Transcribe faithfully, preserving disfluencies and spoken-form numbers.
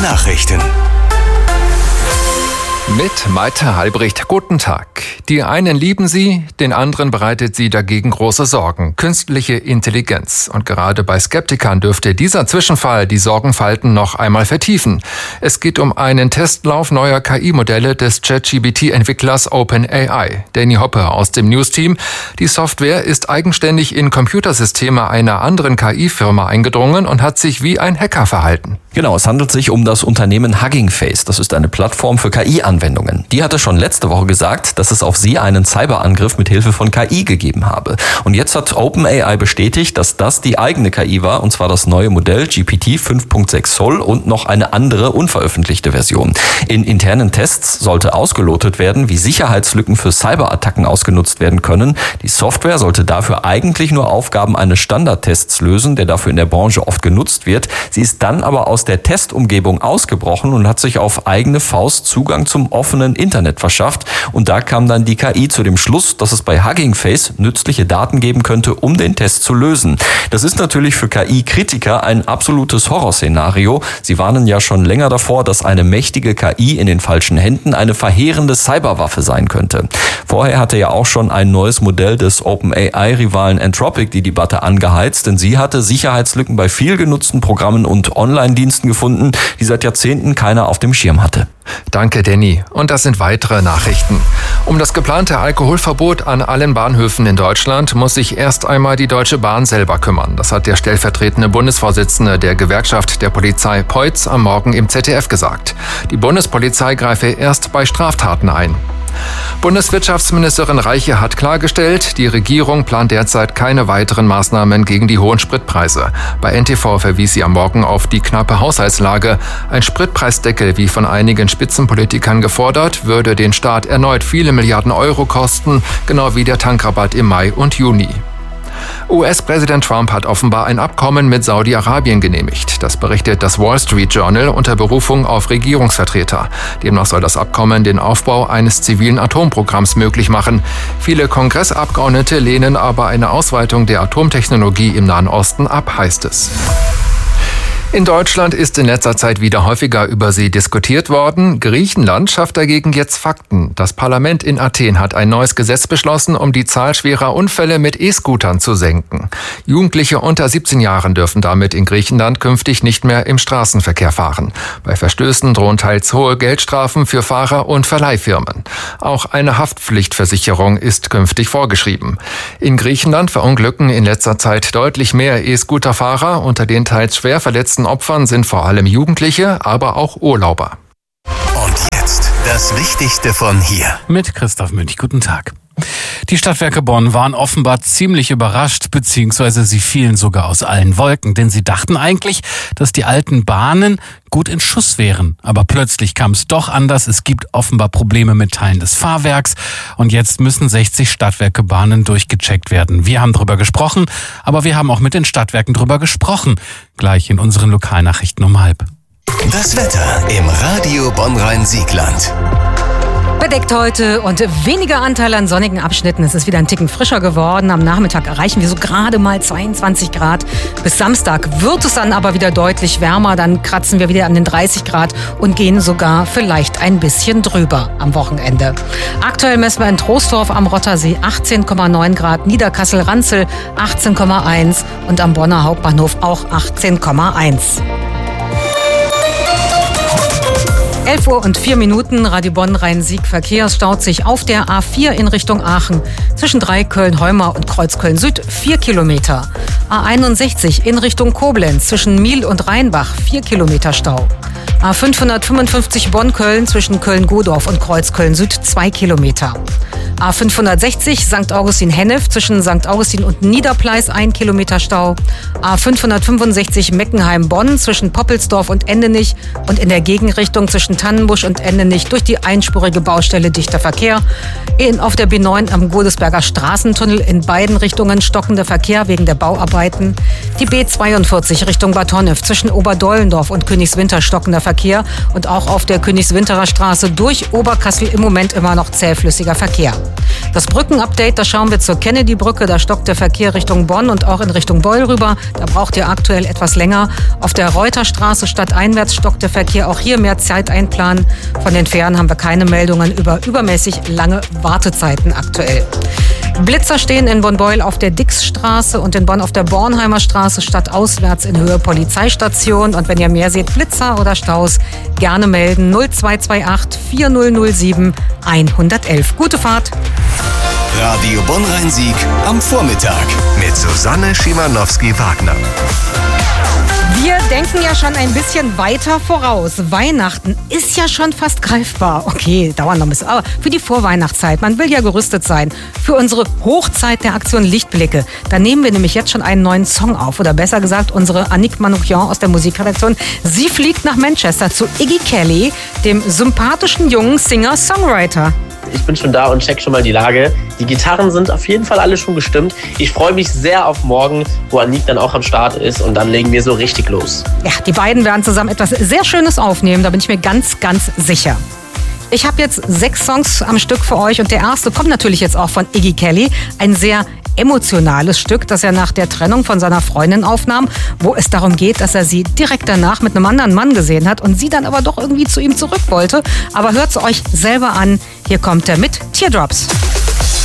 Nachrichten. Mit Maite Halbricht. Guten Tag. Die einen lieben sie, den anderen bereitet sie dagegen große Sorgen. Künstliche Intelligenz. Und gerade bei Skeptikern dürfte dieser Zwischenfall die Sorgenfalten noch einmal vertiefen. Es geht um einen Testlauf neuer K I-Modelle des ChatGPT T-Entwicklers OpenAI. Danny Hoppe aus dem News-Team. Die Software ist eigenständig in Computersysteme einer anderen K I-Firma eingedrungen und hat sich wie ein Hacker verhalten. Genau, es handelt sich um das Unternehmen Hugging Face. Das ist eine Plattform für K I-Anwendungen. Die hatte schon letzte Woche gesagt, dass es auf sie einen Cyberangriff mit Hilfe von K I gegeben habe. Und jetzt hat OpenAI bestätigt, dass das die eigene K I war, und zwar das neue Modell G P T fünf Punkt sechs Zoll und noch eine andere unveröffentlichte Version. In internen Tests sollte ausgelotet werden, wie Sicherheitslücken für Cyberattacken ausgenutzt werden können. Die Software sollte dafür eigentlich nur Aufgaben eines Standardtests lösen, der dafür in der Branche oft genutzt wird. Sie ist dann aber aus der Testumgebung ausgebrochen und hat sich auf eigene Faust Zugang zum offenen Internet verschafft. Und da kam dann die K I zu dem Schluss, dass es bei Hugging Face nützliche Daten geben könnte, um den Test zu lösen. Das ist natürlich für K I-Kritiker ein absolutes Horrorszenario. Sie warnen ja schon länger davor, dass eine mächtige K I in den falschen Händen eine verheerende Cyberwaffe sein könnte. Vorher hatte ja auch schon ein neues Modell des OpenAI-Rivalen Anthropic die Debatte angeheizt, denn sie hatte Sicherheitslücken bei viel genutzten Programmen und Online-Diensten gefunden, die seit Jahrzehnten keiner auf dem Schirm hatte. Danke, Danny. Und das sind weitere Nachrichten. Um das geplante Alkoholverbot an allen Bahnhöfen in Deutschland muss sich erst einmal die Deutsche Bahn selber kümmern. Das hat der stellvertretende Bundesvorsitzende der Gewerkschaft der Polizei Peutz am Morgen im Z D F gesagt. Die Bundespolizei greife erst bei Straftaten ein. Bundeswirtschaftsministerin Reiche hat klargestellt, die Regierung plant derzeit keine weiteren Maßnahmen gegen die hohen Spritpreise. Bei N T V verwies sie am Morgen auf die knappe Haushaltslage. Ein Spritpreisdeckel, wie von einigen Spitzenpolitikern gefordert, würde den Staat erneut viele Milliarden Euro kosten, genau wie der Tankrabatt im Mai und Juni. U S-Präsident Trump hat offenbar ein Abkommen mit Saudi-Arabien genehmigt. Das berichtet das Wall Street Journal unter Berufung auf Regierungsvertreter. Demnach soll das Abkommen den Aufbau eines zivilen Atomprogramms möglich machen. Viele Kongressabgeordnete lehnen aber eine Ausweitung der Atomtechnologie im Nahen Osten ab, heißt es. In Deutschland ist in letzter Zeit wieder häufiger über sie diskutiert worden. Griechenland schafft dagegen jetzt Fakten. Das Parlament in Athen hat ein neues Gesetz beschlossen, um die Zahl schwerer Unfälle mit E-Scootern zu senken. Jugendliche unter siebzehn Jahren dürfen damit in Griechenland künftig nicht mehr im Straßenverkehr fahren. Bei Verstößen drohen teils hohe Geldstrafen für Fahrer und Verleihfirmen. Auch eine Haftpflichtversicherung ist künftig vorgeschrieben. In Griechenland verunglücken in letzter Zeit deutlich mehr E-Scooter-Fahrer. Unter den teils schwer verletzten Opfern sind vor allem Jugendliche, aber auch Urlauber. Und jetzt das Wichtigste von hier. Mit Christoph Münch. Guten Tag. Die Stadtwerke Bonn waren offenbar ziemlich überrascht, beziehungsweise sie fielen sogar aus allen Wolken, denn sie dachten eigentlich, dass die alten Bahnen gut in Schuss wären. Aber plötzlich kam es doch anders. Es gibt offenbar Probleme mit Teilen des Fahrwerks und jetzt müssen sechzig Stadtwerke Bahnen durchgecheckt werden. Wir haben drüber gesprochen, aber wir haben auch mit den Stadtwerken drüber gesprochen. Gleich in unseren Lokalnachrichten um halb. Das Wetter im Radio Bonn-Rhein-Siegland. Bedeckt heute und weniger Anteil an sonnigen Abschnitten. Es ist wieder ein Ticken frischer geworden. Am Nachmittag erreichen wir so gerade mal zweiundzwanzig Grad. Bis Samstag wird es dann aber wieder deutlich wärmer. Dann kratzen wir wieder an den dreißig Grad und gehen sogar vielleicht ein bisschen drüber am Wochenende. Aktuell messen wir in Troisdorf am Rottersee achtzehn Komma neun Grad, Niederkassel-Ranzel achtzehn Komma eins und am Bonner Hauptbahnhof auch achtzehn Komma eins. elf Uhr und vier Minuten, Radio Bonn-Rhein-Sieg. Verkehr staut sich auf der A vier in Richtung Aachen. Zwischen Dreiköln-Heumar und Kreuzköln-Süd vier Kilometer. A einundsechzig in Richtung Koblenz zwischen Miel und Rheinbach vier Kilometer Stau. A fünfhundertfünfundfünfzig Bonn-Köln zwischen Köln-Godorf und Kreuzköln-Süd zwei Kilometer. A fünfhundertsechzig Sankt Augustin-Hennef zwischen Sankt Augustin und Niederpleis ein Kilometer Stau. A fünfhundertfünfundsechzig Meckenheim-Bonn zwischen Poppelsdorf und Endenich und in der Gegenrichtung zwischen Tannenbusch und Endenich durch die einspurige Baustelle dichter Verkehr. In, auf der B neun am Godesberger Straßentunnel in beiden Richtungen stockender Verkehr wegen der Bauarbeiten. Die B zweiundvierzig Richtung Bad Honnef zwischen Oberdollendorf und Königswinter stockender Verkehr und auch auf der Königswinterer Straße durch Oberkassel im Moment immer noch zähflüssiger Verkehr. Das Brückenupdate, da schauen wir zur Kennedy-Brücke. Da stockt der Verkehr Richtung Bonn und auch in Richtung Beul rüber. Da braucht ihr aktuell etwas länger. Auf der Reuterstraße stadteinwärts stockt der Verkehr. Auch hier mehr Zeit einplanen. Von den Fähren haben wir keine Meldungen über übermäßig lange Wartezeiten aktuell. Blitzer stehen in Bonn-Beul auf der Dixstraße und in Bonn auf der Bornheimer Straße stadtauswärts in Höhe Polizeistation. Und wenn ihr mehr seht, Blitzer oder Staus, gerne melden null zwei zwei acht vier null null sieben eins eins eins. Gute Fahrt! Radio Bonn-Rhein-Sieg am Vormittag mit Susanne Schimanowski-Wagner. Wir denken ja schon ein bisschen weiter voraus. Weihnachten ist ja schon fast greifbar. Okay, dauert noch ein bisschen. Aber für die Vorweihnachtszeit, man will ja gerüstet sein. Für unsere Hochzeit der Aktion Lichtblicke. Da nehmen wir nämlich jetzt schon einen neuen Song auf. Oder besser gesagt, unsere Annick Manouchian aus der Musikredaktion. Sie fliegt nach Manchester zu Iggy Kelly, dem sympathischen jungen Singer-Songwriter. Ich bin schon da und check schon mal die Lage. Die Gitarren sind auf jeden Fall alle schon gestimmt. Ich freue mich sehr auf morgen, wo Annick dann auch am Start ist und dann legen wir so richtig los. Ja, die beiden werden zusammen etwas sehr Schönes aufnehmen, da bin ich mir ganz, ganz sicher. Ich habe jetzt sechs Songs am Stück für euch und der erste kommt natürlich jetzt auch von Iggy Kelly. Ein sehr emotionales Stück, das er nach der Trennung von seiner Freundin aufnahm, wo es darum geht, dass er sie direkt danach mit einem anderen Mann gesehen hat und sie dann aber doch irgendwie zu ihm zurück wollte. Aber hört es euch selber an. Hier kommt er mit Teardrops.